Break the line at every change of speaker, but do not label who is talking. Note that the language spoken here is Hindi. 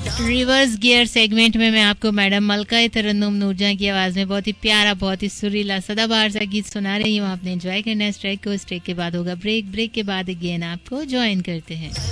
रिवर्स गियर सेगमेंट में मैं आपको मैडम मलका तरन्नुम नूरजहां की आवाज में बहुत ही प्यारा, बहुत ही सुरीला, सदाबहार सा गीत सुना रही हूँ। आपने एंजॉय करना है इस ट्रैक को। इस ट्रैक के बाद होगा ब्रेक के बाद अगेन आपको ज्वाइन करते हैं।